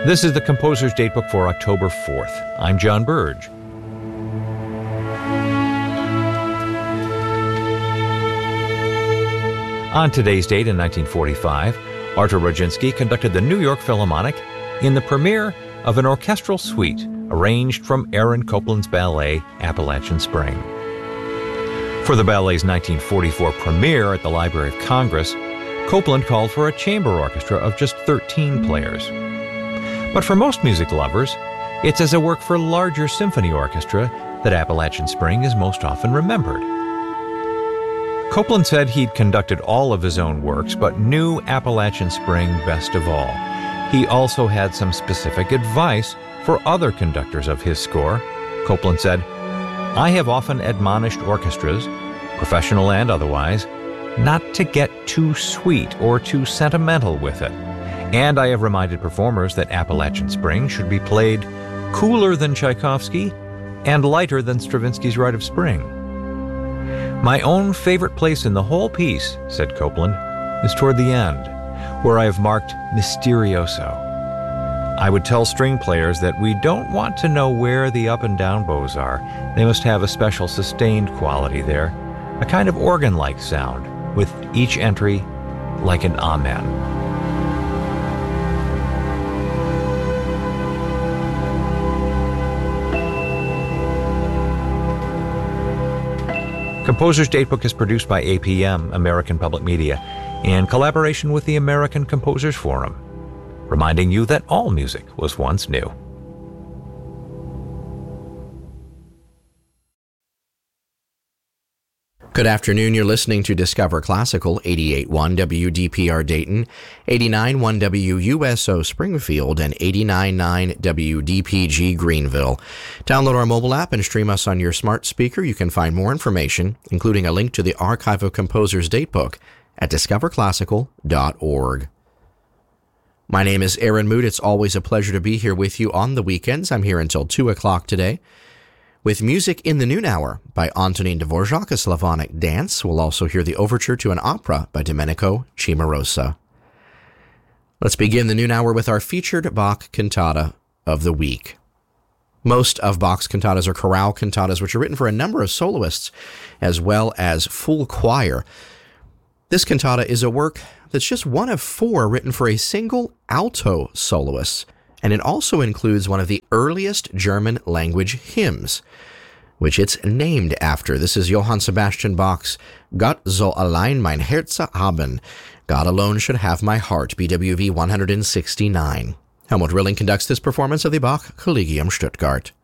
This is the Composer's Datebook for October 4th. I'm John Burge. On today's date in 1945, Artur Rudzinski conducted the New York Philharmonic in the premiere of an orchestral suite arranged from Aaron Copland's ballet, Appalachian Spring. For the ballet's 1944 premiere at the Library of Congress, Copland called for a chamber orchestra of just 13 players. But for most music lovers, it's as a work for larger symphony orchestra that Appalachian Spring is most often remembered. Copland said he'd conducted all of his own works, but knew Appalachian Spring best of all. He also had some specific advice for other conductors of his score. Copland said, "I have often admonished orchestras, professional and otherwise, not to get too sweet or too sentimental with it. And I have reminded performers that Appalachian Spring should be played cooler than Tchaikovsky and lighter than Stravinsky's Rite of Spring. My own favorite place in the whole piece," said Copland, "is toward the end, where I have marked Misterioso. I would tell string players that we don't want to know where the up and down bows are. They must have a special sustained quality there, a kind of organ-like sound, with each entry like an amen." Composer's Datebook is produced by APM, American Public Media, in collaboration with the American Composers Forum, reminding you that all music was once new. Good afternoon. You're listening to Discover Classical, 88.1 WDPR Dayton, 89.1 WUSO Springfield, and 89.9 WDPG Greenville. Download our mobile app and stream us on your smart speaker. You can find more information, including a link to the Archive of Composers Datebook, at discoverclassical.org. My name is Aaron Mood. It's always a pleasure to be here with you on the weekends. I'm here until 2 o'clock today. With music in the noon hour by Antonin Dvorak, a Slavonic dance. We'll also hear the overture to an opera by Domenico Cimarosa. Let's begin the noon hour with our featured Bach cantata of the week. Most of Bach's cantatas are chorale cantatas, which are written for a number of soloists, as well as full choir. This cantata is a work that's just one of 4 written for a single alto soloist. And it also includes one of the earliest German language hymns, which it's named after. This is Johann Sebastian Bach's Gott soll allein mein Herz haben. God alone should have my heart, BWV 169. Helmut Rilling conducts this performance of the Bach Collegium Stuttgart.